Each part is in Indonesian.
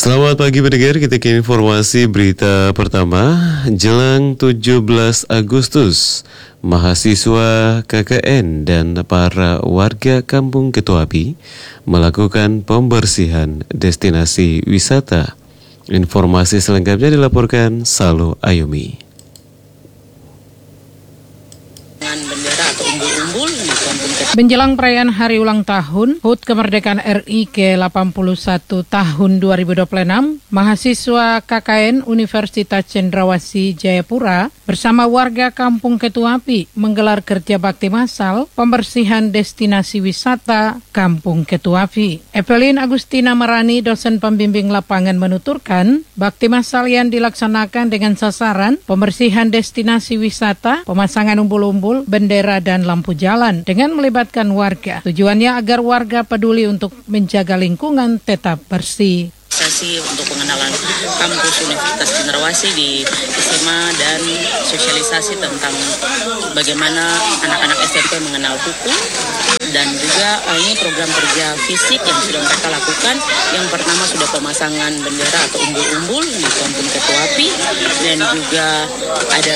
Selamat pagi pendengar, kita ke informasi berita pertama. Jelang 17 Agustus, mahasiswa KKN dan para warga Kampung Ketuapi melakukan pembersihan destinasi wisata. Informasi selengkapnya dilaporkan Salo Ayumi. Menjelang perayaan hari ulang tahun HUT Kemerdekaan RI ke-81 tahun 2026, mahasiswa KKN Universitas Cendrawasih Jayapura bersama warga Kampung Ketuapi menggelar kerja bakti massal pembersihan destinasi wisata Kampung Ketuapi. Evelyn Agustina Marani, dosen pembimbing lapangan, menuturkan bakti massal yang dilaksanakan dengan sasaran pembersihan destinasi wisata, pemasangan umbul-umbul, bendera dan lampu jalan dengan melibatkan warga. Tujuannya agar warga peduli untuk menjaga lingkungan tetap bersih. Untuk pengenalan kampus Universitas Cendrawasih di SMA dan sosialisasi tentang bagaimana anak-anak SMP mengenal buku, dan juga ini program kerja fisik yang sudah mereka lakukan. Yang pertama sudah pemasangan bendera atau umbul-umbul di Kampung Ketuapi, dan juga ada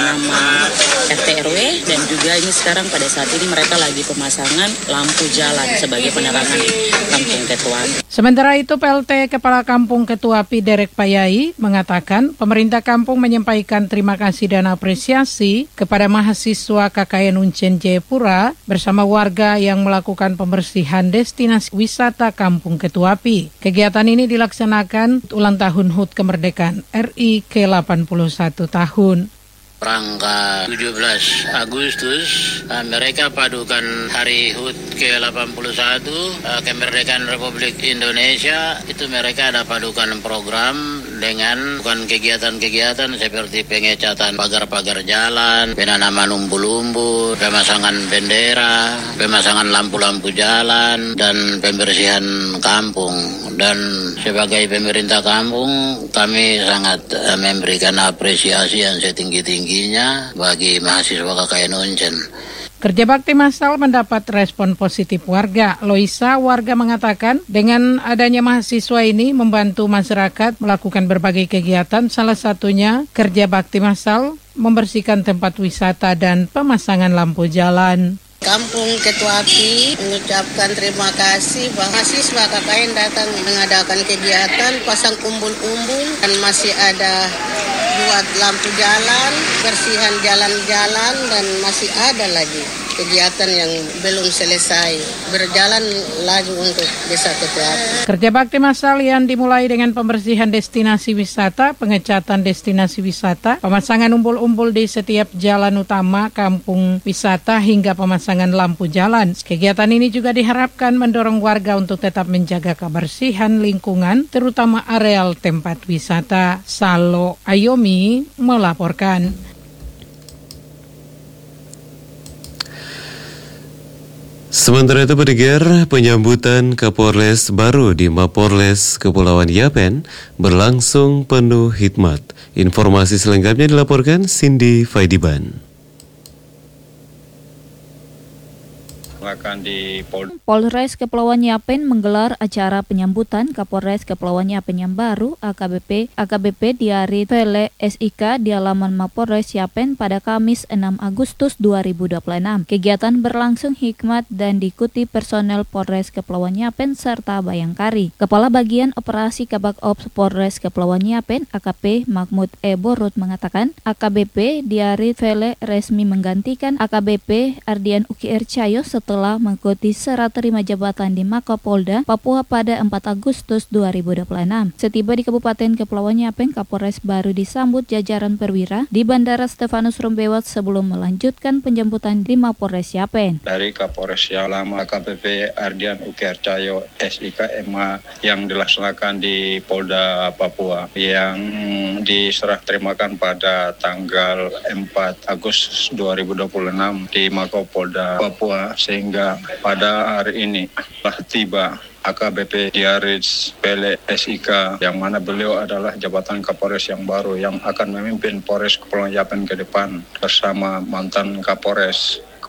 RT RW, dan juga ini sekarang pada saat ini mereka lagi pemasangan lampu jalan sebagai penerangan Kampung Ketuapi. Sementara itu PLT Kepala Kampung Ketuapi Derek Payai mengatakan pemerintah kampung menyampaikan terima kasih dan apresiasi kepada mahasiswa KKN Uncen Jayapura bersama warga yang melakukan pembersihan destinasi wisata Kampung Ketuapi. Kegiatan ini dilaksanakan ulang tahun HUT Kemerdekaan RI ke-81 tahun. Rangka 17 Agustus, mereka padukan Hari HUT ke-81 Kemerdekaan Republik Indonesia. Itu mereka ada padukan program dengan bukan kegiatan-kegiatan seperti pengecatan pagar-pagar jalan, penanaman umbul-umbul, pemasangan bendera, pemasangan lampu-lampu jalan, dan pembersihan kampung. Dan sebagai pemerintah kampung, kami sangat memberikan apresiasi yang setinggi-tingginya bagi mahasiswa KKN Uncen. Kerja bakti massal mendapat respon positif warga. Loisa, warga mengatakan dengan adanya mahasiswa ini membantu masyarakat melakukan berbagai kegiatan, salah satunya kerja bakti massal, membersihkan tempat wisata dan pemasangan lampu jalan. Kampung Ketuapi mengucapkan terima kasih mahasiswa KKN datang mengadakan kegiatan pasang umbul-umbul, dan masih ada buat lampu jalan, bersihan jalan-jalan, dan masih ada lagi kegiatan yang belum selesai, berjalan lagi untuk Desa Ketuapi. Kerja bakti massal yang dimulai dengan pembersihan destinasi wisata, pengecatan destinasi wisata, pemasangan umbul-umbul di setiap jalan utama kampung wisata, hingga pemasangan lampu jalan. Kegiatan ini juga diharapkan mendorong warga untuk tetap menjaga kebersihan lingkungan, terutama areal tempat wisata. Salo Ayumi melaporkan. Sementara itu pendengar, penyambutan Kapolres baru di Mapolres Kepulauan Yapen berlangsung penuh hikmat. Informasi selengkapnya dilaporkan Cindy Faidiban. Polres Kepulauan Yapen menggelar acara penyambutan Kapolres Kepulauan Yapen yang baru AKBP Diari Vele SIK di halaman Mapolres Yapen pada Kamis 6 Agustus 2026. Kegiatan berlangsung hikmat dan diikuti personel Polres Kepulauan Yapen serta Bayangkari. Kepala Bagian Operasi Kabak Ops Polres Kepulauan Yapen AKP Mahmud E. Borut mengatakan AKBP Diari Vele resmi menggantikan AKBP Ardian Ukier Cayo setelah mengikuti serah terima jabatan di Makopolda, Papua pada 4 Agustus 2026. Setiba di Kabupaten Kepulauan Yapen, Kapolres baru disambut jajaran perwira di Bandara Stefanus Rumbewat sebelum melanjutkan penjemputan di Mapolres Yapen. Dari Kapolres yang lama AKBP Ardian Ukier Cayo SIK MA yang dilaksanakan di Polda Papua yang diserah terimakan pada tanggal 4 Agustus 2026 di Makopolda Papua, sehingga pada hari ini telah tiba AKBP Diaris Pele SIK, yang mana beliau adalah jabatan Kapolres yang baru yang akan memimpin Polres Kepulauan Yapen ke depan bersama mantan Kapolres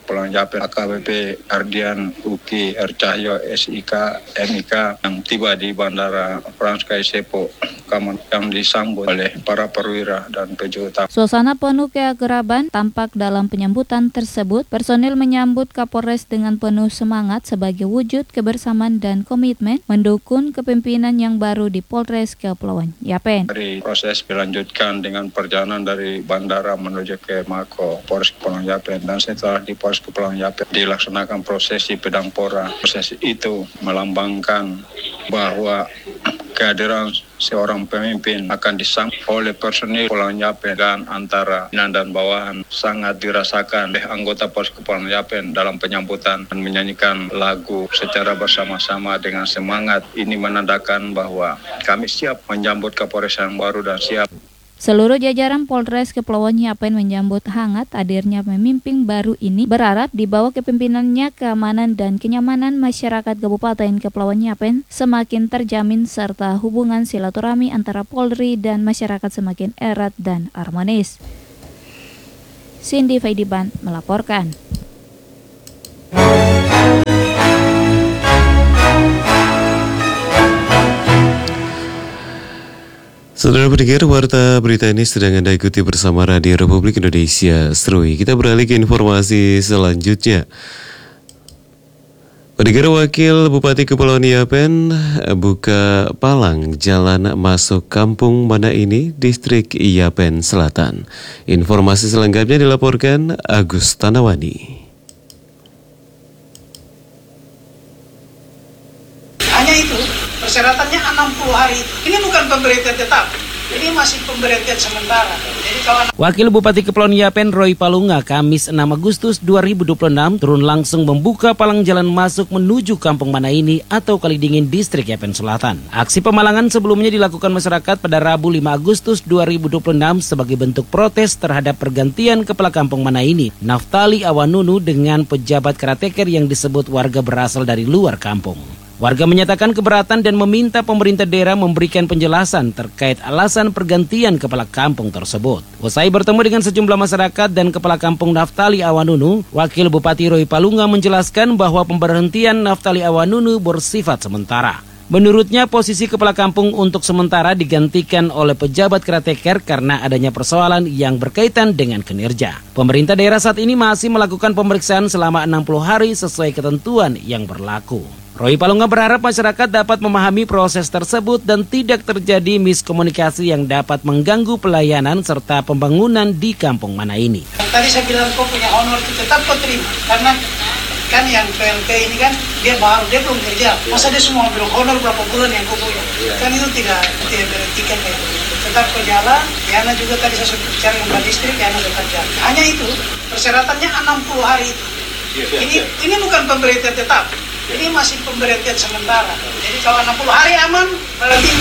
Kepulauan Yapen AKBP Ardian Uki Ercahyo SIK MIK yang tiba di Bandara Frans Kaisepo yang disambut oleh para perwira dan pejuta. Suasana penuh keakraban tampak dalam penyambutan tersebut. Personil menyambut Kapolres dengan penuh semangat sebagai wujud kebersamaan dan komitmen mendukung kepemimpinan yang baru di Polres Kepulauan Yapen. Dari proses dilanjutkan dengan perjalanan dari bandara menuju ke Mako Polres Kepulauan Yapen, dan setelah di Polres Kepulauan Yapen dilaksanakan prosesi pedang pora. Proses itu melambangkan bahwa kehadiran seorang pemimpin akan disambut oleh personil Kepulauan Yapen, dan antara pimpinan dan bawahan sangat dirasakan oleh anggota Polres Kepulauan Yapen dalam penyambutan dan menyanyikan lagu secara bersama-sama dengan semangat. Ini menandakan bahwa kami siap menyambut Kapolres yang baru dan siap. Seluruh jajaran Polres Kepulauan Yapen menyambut hangat hadirnya pemimpin baru ini, berharap di bawah kepemimpinannya keamanan dan kenyamanan masyarakat Kabupaten Kepulauan Yapen semakin terjamin serta hubungan silaturahmi antara Polri dan masyarakat semakin erat dan harmonis. Cindy Faidiban melaporkan. Saudara pendengar, warta berita ini sedang Anda ikuti bersama Radio Republik Indonesia Serui. Kita beralih ke informasi selanjutnya. Pendengar, Wakil Bupati Kepulauan Yapen buka palang jalan masuk Kampung Mana Ini, Distrik Yapen Selatan. Informasi selengkapnya dilaporkan Agus Tanawani. Hanya itu, persyaratannya 60 hari. Ini bukan pemberhentian tetap, ini masih pemberhentian sementara. Jadi Wakil Bupati Kepulauan Yapen Roy Palunga Kamis 6 Agustus 2026 turun langsung membuka palang jalan masuk menuju Kampung Mana Ini atau Kalidingin, Distrik Yapen Selatan. Aksi pemalangan sebelumnya dilakukan masyarakat pada Rabu 5 Agustus 2026 sebagai bentuk protes terhadap pergantian Kepala Kampung Mana Ini, Naftali Awanunu, dengan pejabat karateker yang disebut warga berasal dari luar kampung. Warga menyatakan keberatan dan meminta pemerintah daerah memberikan penjelasan terkait alasan pergantian kepala kampung tersebut. Usai bertemu dengan sejumlah masyarakat dan kepala kampung Naftali Awanunu, Wakil Bupati Roy Palunga menjelaskan bahwa pemberhentian Naftali Awanunu bersifat sementara. Menurutnya, posisi kepala kampung untuk sementara digantikan oleh pejabat karateker karena adanya persoalan yang berkaitan dengan kinerja. Pemerintah daerah saat ini masih melakukan pemeriksaan selama 60 hari sesuai ketentuan yang berlaku. Roy Palunga berharap masyarakat dapat memahami proses tersebut dan tidak terjadi miskomunikasi yang dapat mengganggu pelayanan serta pembangunan di Kampung Mana Ini. tadi saya bilang kau punya honor itu tetap kau terima, karena kan yang PLT ini kan dia baru, dia belum kerja. Masa dia semua bilang honor berapa bulan yang kau punya? Kan itu tidak beretikan ya. Tetap kau jalan, Yana juga tadi saya sudah bicara dengan distrik, Yana tetap jalan. Hanya itu, persyaratannya 60 hari itu. Ini bukan pemberhentian tetap. Ini masih pemberhentian sementara. Jadi kalau 60 hari aman, berarti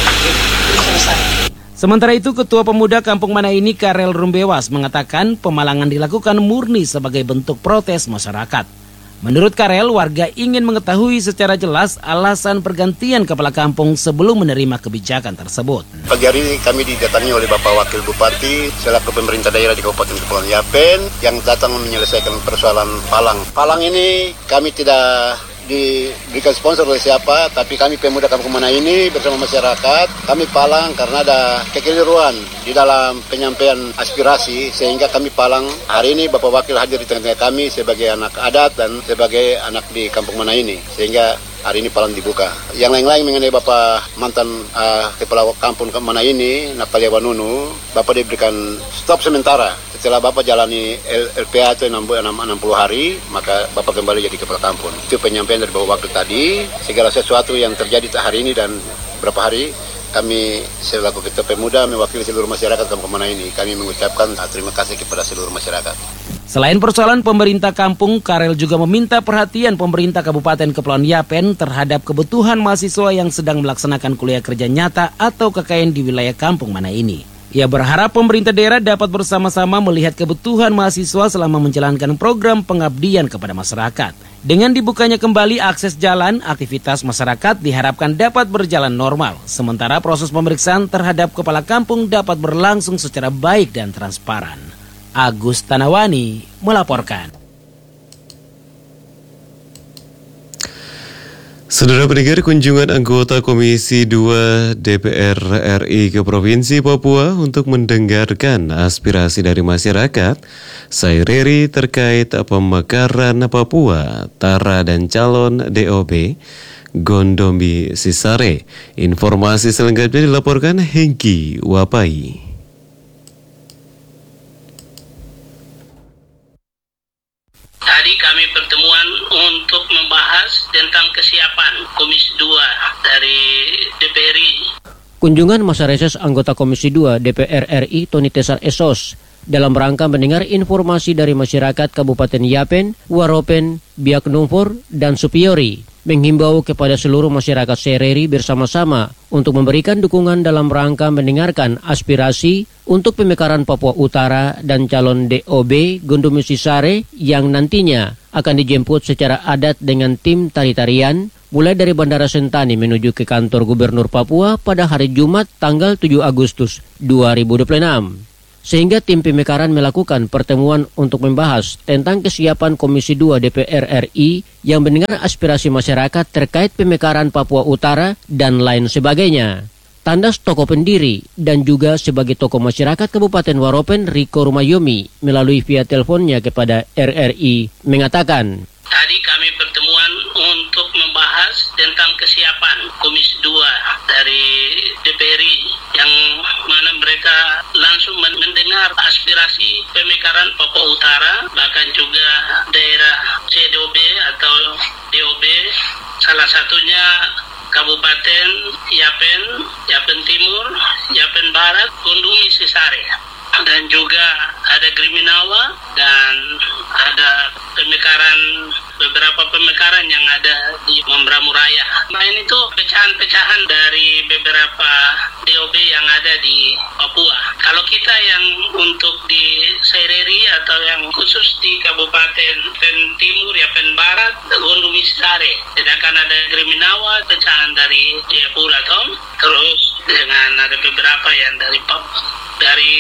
selesai. Sementara itu, Ketua Pemuda Kampung Mana Ini Karel Rumbewas mengatakan pemalangan dilakukan murni sebagai bentuk protes masyarakat. Menurut Karel, warga ingin mengetahui secara jelas alasan pergantian kepala kampung sebelum menerima kebijakan tersebut. Pagi hari ini kami didatangi oleh Bapak Wakil Bupati selaku pemerintah daerah di Kabupaten Kepulauan Yapen yang datang menyelesaikan persoalan palang. Palang ini kami tidak diberikan sponsor oleh siapa, tapi kami pemuda Kampung Mana Ini bersama masyarakat, kami palang karena ada kekeliruan di dalam penyampaian aspirasi, sehingga kami palang. Hari ini Bapak Wakil hadir di tengah-tengah kami sebagai anak adat dan sebagai anak di Kampung Mana Ini, sehingga hari ini palang dibuka. Yang lain-lain mengenai Bapak mantan Kepala Kampung Mana Ini, Naftali Awanunu, Bapak diberikan stop sementara. Setelah Bapak jalani LPA itu 60 hari, maka Bapak kembali jadi Kepala Kampung. Itu penyampaian dari Bapak Wakil tadi. Segala sesuatu yang terjadi hari ini dan beberapa hari, kami selaku Ketua Pemuda mewakili seluruh masyarakat Kampung Mana Ini, kami mengucapkan terima kasih kepada seluruh masyarakat. Selain persoalan pemerintah kampung, Karel juga meminta perhatian pemerintah Kabupaten Kepulauan Yapen terhadap kebutuhan mahasiswa yang sedang melaksanakan kuliah kerja nyata atau KKN di wilayah Kampung Mana Ini. Ia berharap pemerintah daerah dapat bersama-sama melihat kebutuhan mahasiswa selama menjalankan program pengabdian kepada masyarakat. Dengan dibukanya kembali akses jalan, aktivitas masyarakat diharapkan dapat berjalan normal. Sementara proses pemeriksaan terhadap kepala kampung dapat berlangsung secara baik dan transparan. Agus Tanawani melaporkan. Saudara pendengar, kunjungan anggota Komisi 2 DPR RI ke Provinsi Papua untuk mendengarkan aspirasi dari masyarakat Saireri terkait pemekaran Papua, Tara dan calon DOB Gondomi Sisare. Informasi selengkapnya dilaporkan Hengki Wapai. Tadi kami pertemuan untuk membahas tentang kesiapan Komisi 2 dari DPRI. Kunjungan masa reses anggota Komisi 2 DPR RI Tony Tesar Esos dalam rangka mendengar informasi dari masyarakat Kabupaten Yapen, Waropen, Biak Numfor, dan Supiori, menghimbau kepada seluruh masyarakat Saireri bersama-sama untuk memberikan dukungan dalam rangka mendengarkan aspirasi untuk pemekaran Papua Utara dan calon DOB Gondomi Sisare yang nantinya akan dijemput secara adat dengan tim tari-tarian mulai dari Bandara Sentani menuju ke kantor Gubernur Papua pada hari Jumat tanggal 7 Agustus 2026. Sehingga tim pemekaran melakukan pertemuan untuk membahas tentang kesiapan Komisi 2 DPR RI yang mendengar aspirasi masyarakat terkait pemekaran Papua Utara dan lain sebagainya. Tandas tokoh pendiri dan juga sebagai tokoh masyarakat Kabupaten Waropen, Riko Rumayomi, melalui via teleponnya kepada RRI mengatakan, Tadi kami pertemuan untuk membahas tentang kesiapan Komisi 2 dari DPRI yang mana mereka langsung mendengar aspirasi pemekaran Papua Utara, bahkan juga daerah CDOB atau DOB, salah satunya Kabupaten Yapen, Yapen Timur, Yapen Barat, Gondomi Sisare. Dan juga ada Griminawa dan ada beberapa pemekaran yang ada di Mambramu Raya. Lain itu pecahan-pecahan dari beberapa DOB yang ada di Papua. Kalau kita yang untuk di Saireri atau yang khusus di Kabupaten Timur, Yapen Barat, Gondomi Sisare. Sedangkan ada Griminawa, pecahan dari Jayapura, terus dengan ada beberapa yang dari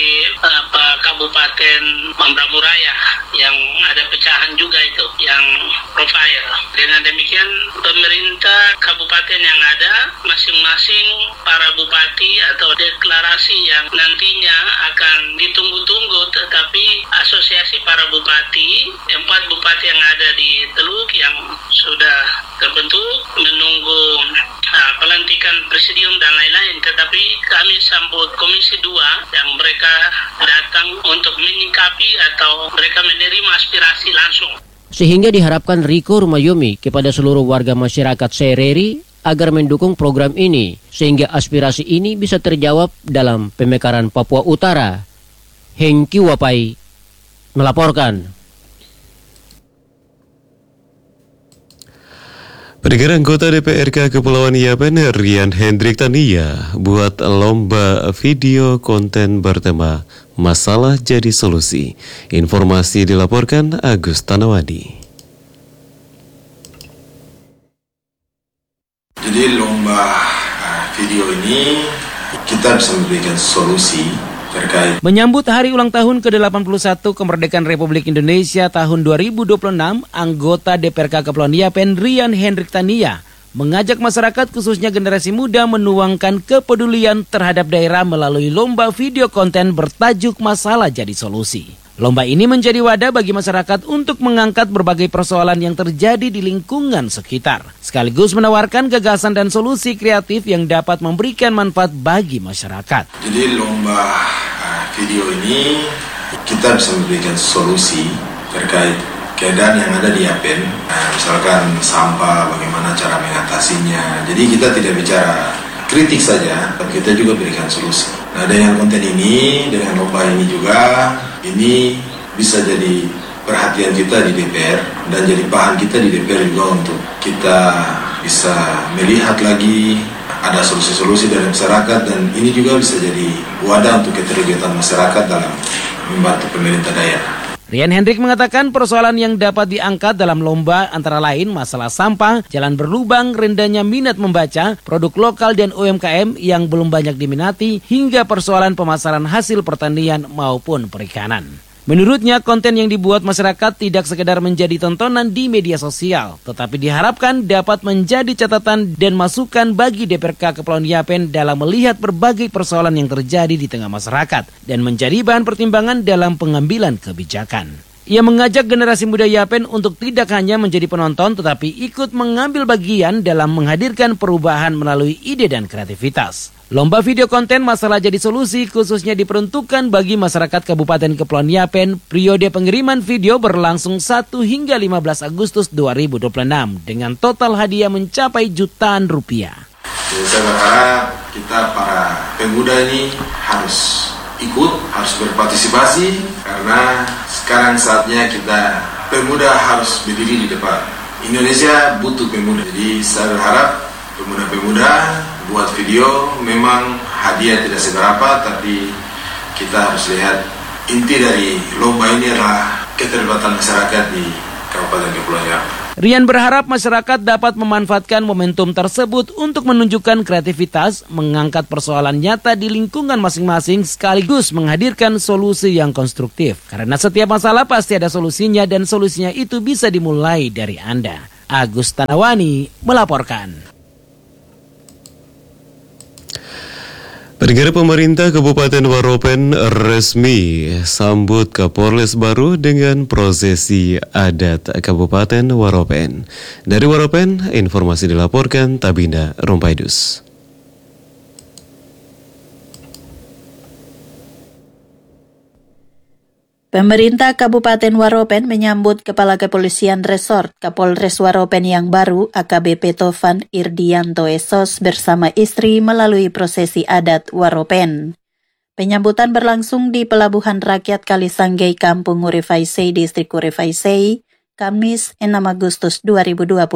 Kabupaten Mambramu Raya yang ada pecahan juga itu yang profile. Dengan demikian pemerintah kabupaten yang ada masing-masing para bupati atau deklarasi yang nantinya akan ditunggu-tunggu, tetapi asosiasi para bupati, 4 bupati yang ada di Teluk yang sudah terbentuk menunggu pelantikan presidium dan lain-lain, tetapi kami sambut Komisi 2 yang mereka datang untuk menyikapi atau mereka menerima aspirasi langsung. Sehingga diharapkan Riko Rumayomi kepada seluruh warga masyarakat Saireri agar mendukung program ini sehingga aspirasi ini bisa terjawab dalam pemekaran Papua Utara. Hengki Wapai melaporkan. Pendengar, anggota DPRK Kepulauan Yapen Rian Hendrik Tania buat lomba video konten bertema Masalah Jadi Solusi. Informasi dilaporkan Agus Tanawadi. Jadi lomba video ini kita bisa memberikan solusi terkait menyambut hari ulang tahun ke-81 kemerdekaan Republik Indonesia tahun 2026, anggota DPRK Kepulauan Yapen Rian Hendrik Tania mengajak masyarakat khususnya generasi muda menuangkan kepedulian terhadap daerah melalui lomba video konten bertajuk Masalah Jadi Solusi. Lomba ini menjadi wadah bagi masyarakat untuk mengangkat berbagai persoalan yang terjadi di lingkungan sekitar, sekaligus menawarkan gagasan dan solusi kreatif yang dapat memberikan manfaat bagi masyarakat. Jadi lomba video ini kita bisa memberikan solusi terkait keadaan yang ada di Yapen, misalkan sampah, bagaimana cara mengatasinya. Jadi kita tidak bicara kritik saja, tapi kita juga berikan solusi. Nah, dengan konten ini, dengan lomba ini juga, ini bisa jadi perhatian kita di DPR dan jadi bahan kita di DPR juga untuk kita bisa melihat lagi ada solusi-solusi dari masyarakat, dan ini juga bisa jadi wadah untuk keterlibatan masyarakat dalam membantu pemerintah daerah. Rian Hendrik mengatakan persoalan yang dapat diangkat dalam lomba antara lain masalah sampah, jalan berlubang, rendahnya minat membaca, produk lokal dan UMKM yang belum banyak diminati, hingga persoalan pemasaran hasil pertanian maupun perikanan. Menurutnya, konten yang dibuat masyarakat tidak sekedar menjadi tontonan di media sosial, tetapi diharapkan dapat menjadi catatan dan masukan bagi DPRK Kepulauan Yapen dalam melihat berbagai persoalan yang terjadi di tengah masyarakat dan menjadi bahan pertimbangan dalam pengambilan kebijakan. Ia mengajak generasi muda Yapen untuk tidak hanya menjadi penonton tetapi ikut mengambil bagian dalam menghadirkan perubahan melalui ide dan kreativitas. Lomba video konten Masalah Jadi Solusi khususnya diperuntukkan bagi masyarakat Kabupaten Kepulauan Yapen. Periode pengiriman video berlangsung 1 hingga 15 Agustus 2026 dengan total hadiah mencapai jutaan rupiah. Jadi saya berharap kita para pemuda ini harus ikut, harus berpartisipasi karena sekarang saatnya kita pemuda harus berdiri di depan. Indonesia butuh pemuda. Jadi saya berharap pemuda-pemuda buat video, memang hadiah tidak seberapa, tapi kita harus lihat inti dari lomba ini adalah keterlibatan masyarakat di Kabupaten Kepulauan Yapen. Rian berharap masyarakat dapat memanfaatkan momentum tersebut untuk menunjukkan kreativitas, mengangkat persoalan nyata di lingkungan masing-masing sekaligus menghadirkan solusi yang konstruktif. Karena setiap masalah pasti ada solusinya dan solusinya itu bisa dimulai dari Anda. Agus Tanawani melaporkan. Pendengar, pemerintah Kabupaten Waropen resmi sambut Kapolres baru dengan prosesi adat Kabupaten Waropen. Dari Waropen, informasi dilaporkan Tabinda Rompaidus. Pemerintah Kabupaten Waropen menyambut Kepala Kepolisian Resort Kapolres Waropen yang baru AKBP Tovan Irdianto Esos bersama istri melalui prosesi adat Waropen. Penyambutan berlangsung di Pelabuhan Rakyat Kalisanggei, Kampung Urifaisei, Distrik Urifaisei, Kamis 6 Agustus 2026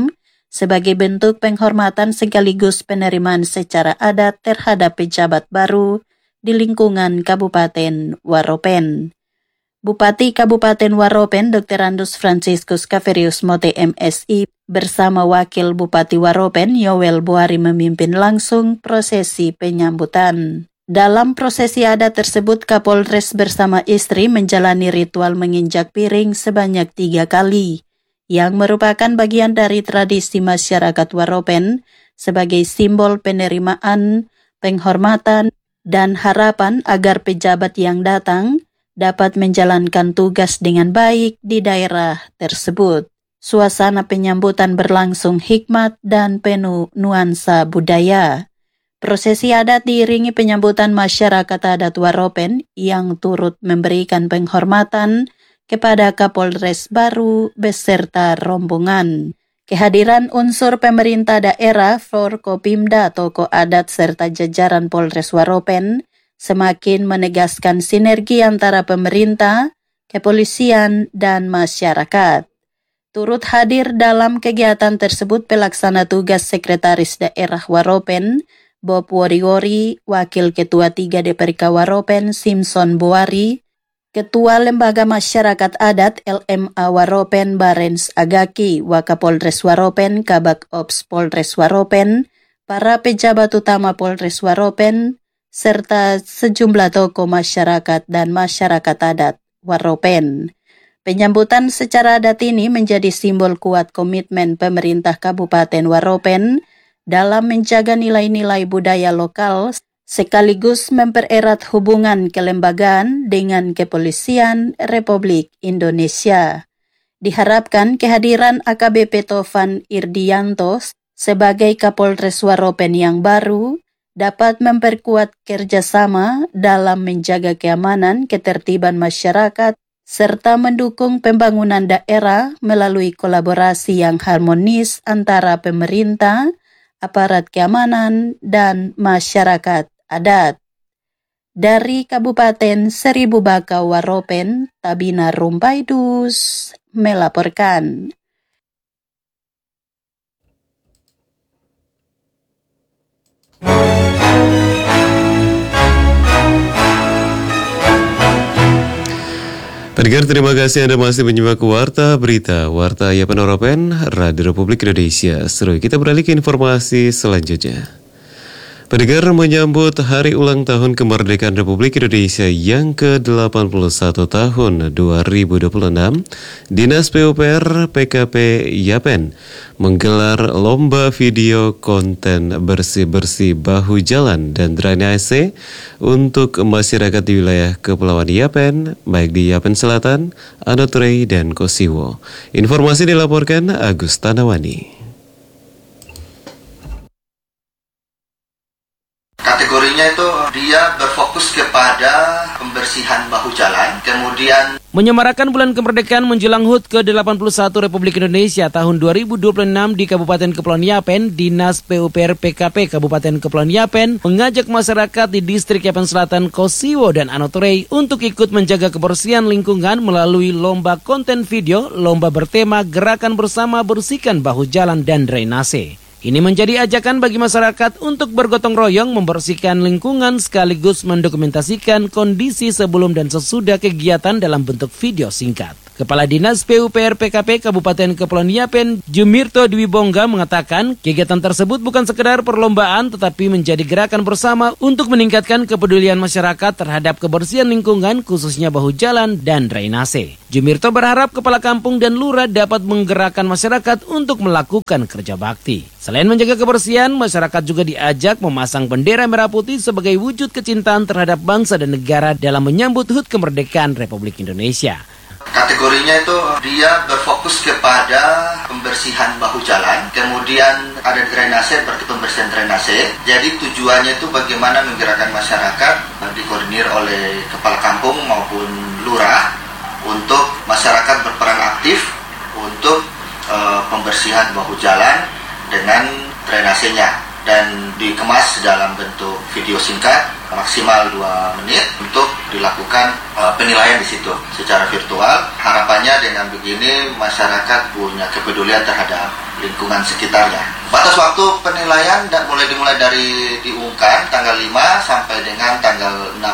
sebagai bentuk penghormatan sekaligus penerimaan secara adat terhadap pejabat baru di lingkungan Kabupaten Waropen. Bupati Kabupaten Waropen Dr. Andus Franciscus Kaverius Mote MSI bersama Wakil Bupati Waropen Yowel Buari memimpin langsung prosesi penyambutan. Dalam prosesi adat tersebut, Kapolres bersama istri menjalani ritual menginjak piring sebanyak 3 kali, yang merupakan bagian dari tradisi masyarakat Waropen sebagai simbol penerimaan, penghormatan, dan harapan agar pejabat yang datang dapat menjalankan tugas dengan baik di daerah tersebut. Suasana penyambutan berlangsung hikmat dan penuh nuansa budaya. Prosesi adat diiringi penyambutan masyarakat adat Waropen yang turut memberikan penghormatan kepada Kapolres baru beserta rombongan. Kehadiran unsur pemerintah daerah, Forkopimda, tokoh adat serta jajaran Polres Waropen semakin menegaskan sinergi antara pemerintah, kepolisian, dan masyarakat. Turut hadir dalam kegiatan tersebut pelaksana tugas Sekretaris Daerah Waropen, Bob Wori-Wori, Wakil Ketua 3 DPRK Waropen, Simpson Buari, Ketua Lembaga Masyarakat Adat LMA Waropen, Barens Agaki, Wakapolres Waropen, Kabak Ops Polres Waropen, para pejabat utama Polres Waropen, serta sejumlah tokoh masyarakat dan masyarakat adat Waropen. Penyambutan secara adat ini menjadi simbol kuat komitmen pemerintah Kabupaten Waropen dalam menjaga nilai-nilai budaya lokal sekaligus mempererat hubungan kelembagaan dengan Kepolisian Republik Indonesia. Diharapkan kehadiran AKBP Tovan Irdianto sebagai Kapolres Waropen yang baru dapat memperkuat kerjasama dalam menjaga keamanan, ketertiban masyarakat, serta mendukung pembangunan daerah melalui kolaborasi yang harmonis antara pemerintah, aparat keamanan, dan masyarakat adat. Dari Kabupaten Seribu Bakau Waropen, Tabina Rumpaidus melaporkan. Pendengar, terima kasih Anda masih menyimak Warta Berita Yapen Waropen, Radio Republik Indonesia. Seru, kita beralih ke informasi selanjutnya. Pendengar, menyambut hari ulang tahun kemerdekaan Republik Indonesia yang ke-81 tahun 2026, Dinas PUPR PKP Yapen menggelar lomba video konten bersih-bersih bahu jalan dan drainase untuk masyarakat di wilayah Kepulauan Yapen, baik di Yapen Selatan, Anotrei, dan Kosiwo. Informasi dilaporkan Agus Tanawani. Kategorinya itu dia berfokus kepada pembersihan bahu jalan, kemudian menyemarakan bulan kemerdekaan menjelang HUT ke-81 Republik Indonesia tahun 2026 di Kabupaten Kepulauan Yapen, Dinas PUPR PKP Kabupaten Kepulauan Yapen mengajak masyarakat di Distrik Yapen Selatan, Kosiwo, dan Anotrei untuk ikut menjaga kebersihan lingkungan melalui lomba konten video, lomba bertema Gerakan Bersama Bersihkan Bahu Jalan dan Drainase. Ini menjadi ajakan bagi masyarakat untuk bergotong royong membersihkan lingkungan sekaligus mendokumentasikan kondisi sebelum dan sesudah kegiatan dalam bentuk video singkat. Kepala Dinas PUPR PKP Kabupaten Kepulauan Yapen, Jumirto Dwi Bongga, mengatakan kegiatan tersebut bukan sekedar perlombaan tetapi menjadi gerakan bersama untuk meningkatkan kepedulian masyarakat terhadap kebersihan lingkungan khususnya bahu jalan dan drainase. Jumirto berharap kepala kampung dan lurah dapat menggerakkan masyarakat untuk melakukan kerja bakti. Selain menjaga kebersihan, masyarakat juga diajak memasang bendera merah putih sebagai wujud kecintaan terhadap bangsa dan negara dalam menyambut HUT kemerdekaan Republik Indonesia. kategorinya itu dia berfokus kepada pembersihan bahu jalan, kemudian ada drainase, berarti pembersihan drainase. Jadi tujuannya itu bagaimana menggerakkan masyarakat, dikoordinir oleh kepala kampung maupun lurah, untuk masyarakat berperan aktif untuk pembersihan bahu jalan dengan drainasenya, dan dikemas dalam bentuk video singkat maksimal 2 menit untuk dilakukan penilaian di situ secara virtual. Harapannya dengan begini masyarakat punya kepedulian terhadap lingkungan sekitarnya. Batas waktu penilaian dimulai dari diumumkan tanggal 5 sampai dengan tanggal 16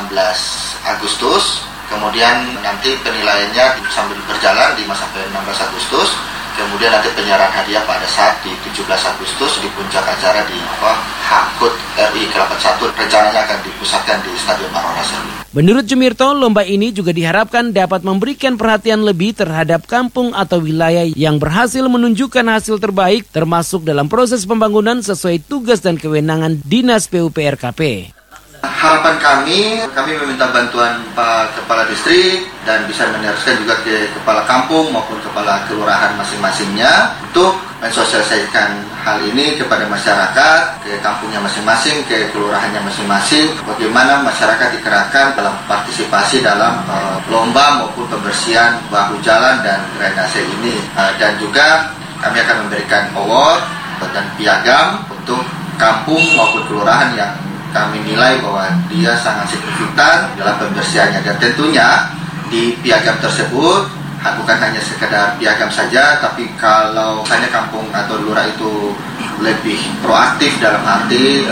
Agustus. Kemudian nanti penilaiannya sambil berjalan 5 sampai 16 Agustus. Kemudian nanti penyerahan hadiah pada saat di 17 Agustus di puncak acara di HUT RI ke-81, rencananya akan dipusatkan di Stadion Marona Serwi. Menurut Jumirto, lomba ini juga diharapkan dapat memberikan perhatian lebih terhadap kampung atau wilayah yang berhasil menunjukkan hasil terbaik termasuk dalam proses pembangunan sesuai tugas dan kewenangan Dinas PUPR KP. Harapan kami meminta bantuan Pak Kepala Distrik dan bisa meneruskan juga ke Kepala Kampung maupun Kepala Kelurahan masing-masingnya untuk mensosialisasikan hal ini kepada masyarakat, ke kampungnya masing-masing, ke kelurahannya masing-masing, bagaimana masyarakat dikerahkan dalam partisipasi dalam lomba maupun pembersihan bahu jalan dan drainase ini. Dan juga kami akan memberikan award dan piagam untuk kampung maupun kelurahan yang kami nilai bahwa dia sangat signifikan dalam pembersihannya, dan tentunya di piagam tersebut bukan hanya sekedar piagam saja, tapi kalau misalnya kampung atau lurah itu lebih proaktif dalam arti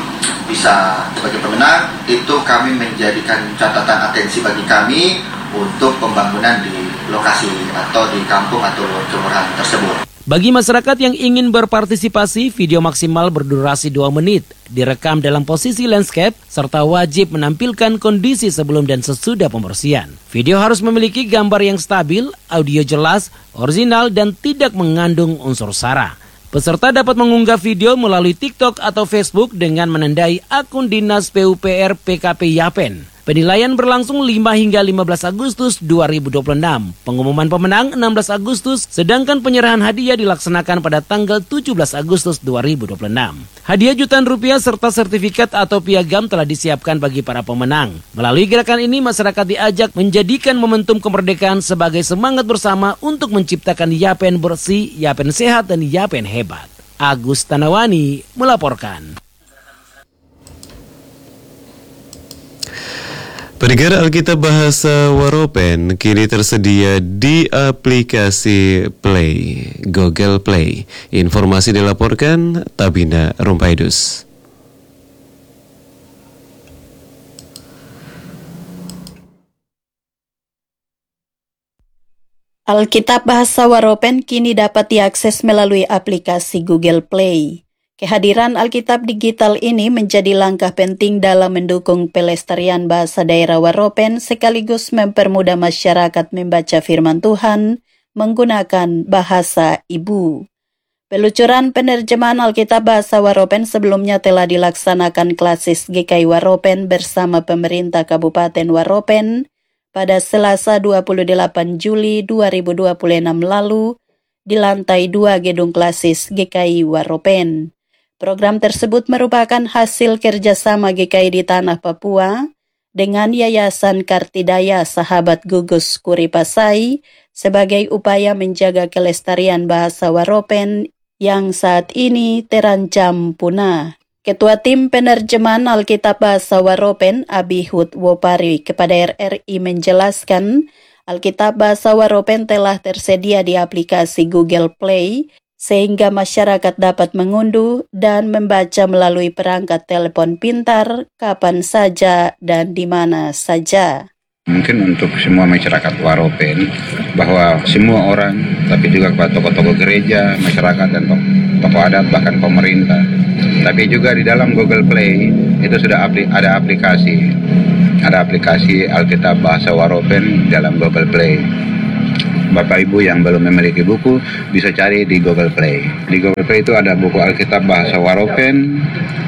bisa sebagai pemenang, itu kami menjadikan catatan atensi bagi kami untuk pembangunan di lokasi atau di kampung atau kelurahan tersebut. Bagi masyarakat yang ingin berpartisipasi, video maksimal berdurasi 2 menit, direkam dalam posisi landscape, serta wajib menampilkan kondisi sebelum dan sesudah pembersihan. Video harus memiliki gambar yang stabil, audio jelas, orisinal, dan tidak mengandung unsur sara. Peserta dapat mengunggah video melalui TikTok atau Facebook dengan menandai akun Dinas PUPR PKP Yapen. Penilaian berlangsung 5 hingga 15 Agustus 2026. Pengumuman pemenang 16 Agustus, sedangkan penyerahan hadiah dilaksanakan pada tanggal 17 Agustus 2026. Hadiah jutaan rupiah serta sertifikat atau piagam telah disiapkan bagi para pemenang. Melalui gerakan ini, masyarakat diajak menjadikan momentum kemerdekaan sebagai semangat bersama untuk menciptakan Yapen bersih, Yapen sehat, dan Yapen hebat. Agus Tanawani melaporkan. Pendengar, Alkitab Bahasa Waropen kini tersedia di aplikasi Play, Google Play. Informasi dilaporkan Tabina Rumpaidus. Alkitab Bahasa Waropen kini dapat diakses melalui aplikasi Google Play. Kehadiran Alkitab digital ini menjadi langkah penting dalam mendukung pelestarian bahasa daerah Waropen sekaligus mempermudah masyarakat membaca firman Tuhan menggunakan bahasa ibu. Peluncuran penerjemahan Alkitab bahasa Waropen sebelumnya telah dilaksanakan Klasis GKI Waropen bersama pemerintah Kabupaten Waropen pada Selasa 28 Juli 2026 lalu di lantai 2 Gedung Klasis GKI Waropen. Program tersebut merupakan hasil kerjasama GKI di Tanah Papua dengan Yayasan Kartidaya Sahabat Gugus Kuripasai sebagai upaya menjaga kelestarian bahasa Waropen yang saat ini terancam punah. Ketua Tim Penerjemahan Alkitab Bahasa Waropen, Abihud Wopari, kepada RRI menjelaskan Alkitab Bahasa Waropen telah tersedia di aplikasi Google Play sehingga masyarakat dapat mengunduh dan membaca melalui perangkat telepon pintar kapan saja dan di mana saja. Mungkin untuk semua masyarakat Waropen, bahwa semua orang, tapi juga kepada tokoh-tokoh gereja, masyarakat dan tokoh adat, bahkan pemerintah. Tapi juga di dalam Google Play itu sudah ada aplikasi. Ada aplikasi Alkitab Bahasa Waropen dalam Google Play. Bapak Ibu yang belum memiliki buku bisa cari di Google Play. Di Google Play itu ada buku Alkitab Bahasa Waropen,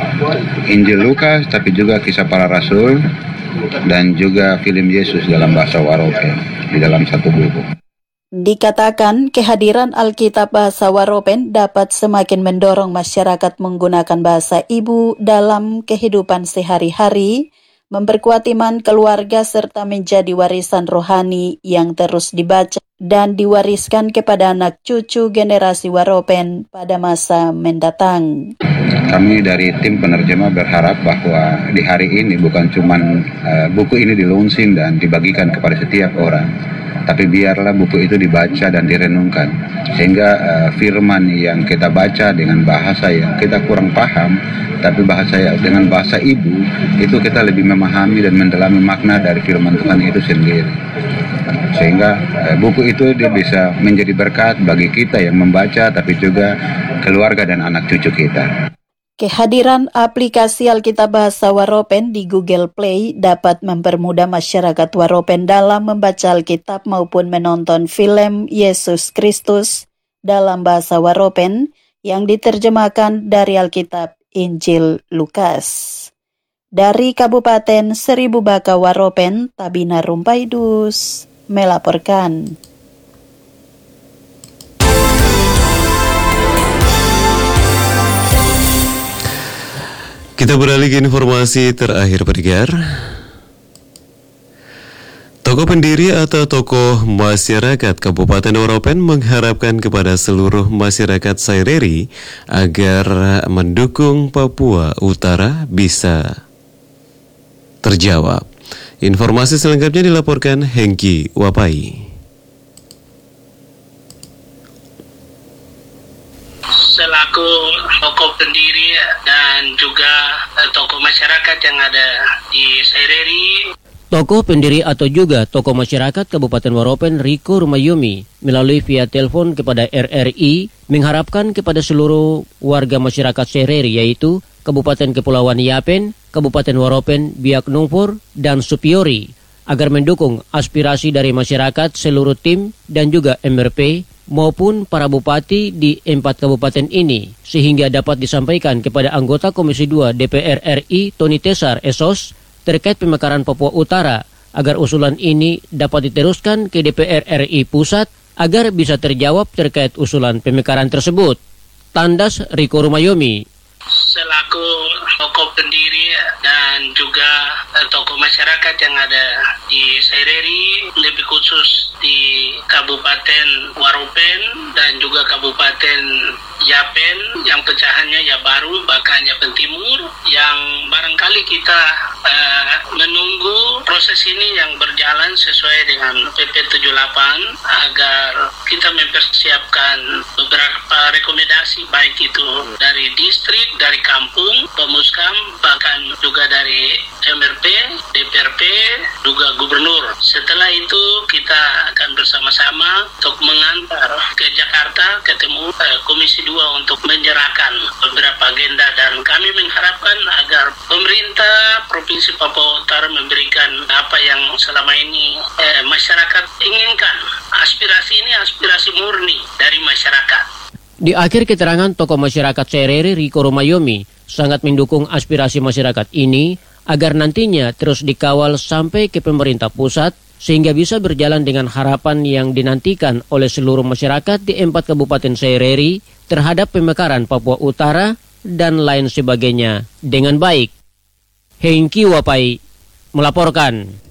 Injil Lukas, tapi juga Kisah Para Rasul, dan juga film Yesus dalam bahasa Waropen di dalam satu buku. Dikatakan kehadiran Alkitab Bahasa Waropen dapat semakin mendorong masyarakat menggunakan bahasa ibu dalam kehidupan sehari-hari, memperkuat iman keluarga serta menjadi warisan rohani yang terus dibaca dan diwariskan kepada anak cucu generasi Waropen pada masa mendatang. Kami dari tim penerjemah berharap bahwa di hari ini bukan cuma buku ini di-launching dan dibagikan kepada setiap orang, tapi biarlah buku itu dibaca dan direnungkan, sehingga firman yang kita baca dengan bahasa yang kita kurang paham, tapi dengan bahasa ibu, itu kita lebih memahami dan mendalami makna dari firman Tuhan itu sendiri. Sehingga buku itu dia bisa menjadi berkat bagi kita yang membaca, tapi juga keluarga dan anak cucu kita. Kehadiran aplikasi Alkitab Bahasa Waropen di Google Play dapat mempermudah masyarakat Waropen dalam membaca Alkitab maupun menonton film Yesus Kristus dalam bahasa Waropen yang diterjemahkan dari Alkitab Injil Lukas. Dari Kabupaten Seribu Baka Waropen, Tabina Rumpaidus melaporkan. Kita beralih ke informasi terakhir pendengar. Tokoh pendiri atau tokoh masyarakat Kabupaten Waropen mengharapkan kepada seluruh masyarakat Saireri agar mendukung Papua Utara bisa terjawab. Informasi selengkapnya dilaporkan Hengki Wapai. Selaku tokoh pendiri dan juga tokoh masyarakat yang ada di Saireri. Tokoh pendiri atau juga tokoh masyarakat Kabupaten Waropen Riko Rumayumi melalui via telepon kepada RRI mengharapkan kepada seluruh warga masyarakat Saireri yaitu Kabupaten Kepulauan Yapen, Kabupaten Waropen, Biak Numfor, dan Supiori agar mendukung aspirasi dari masyarakat seluruh tim dan juga MRP maupun para bupati di 4 kabupaten ini sehingga dapat disampaikan kepada anggota Komisi 2 DPR RI Tony Tesar Esos terkait pemekaran Papua Utara agar usulan ini dapat diteruskan ke DPR RI Pusat agar bisa terjawab terkait usulan pemekaran tersebut. Tandas Riko Rumayomi. Selaku tokoh pendiri dan juga tokoh masyarakat yang ada di Saireri, lebih khusus di Kabupaten Waropen dan juga Kabupaten Yapen yang pecahannya ya baru bahkan Yapen Timur, yang barangkali kita menunggu proses ini yang berjalan sesuai dengan PP 78 agar kita mempersiapkan beberapa rekomendasi baik itu dari distrik, dari kampung, pemuskam, bahkan juga dari MRP, DPRP, juga gubernur. Setelah itu kita akan bersama-sama untuk mengantar ke Jakarta ketemu Komisi 2 untuk menyerahkan beberapa agenda Provinsi Papua Utara memberikan apa yang selama ini masyarakat inginkan. Aspirasi ini aspirasi murni dari masyarakat. Di akhir keterangan tokoh masyarakat Sereri Riko Romayomi sangat mendukung aspirasi masyarakat ini agar nantinya terus dikawal sampai ke pemerintah pusat sehingga bisa berjalan dengan harapan yang dinantikan oleh seluruh masyarakat di 4 Kabupaten Sereri terhadap pemekaran Papua Utara dan lain sebagainya dengan baik. Hengki Wapai melaporkan.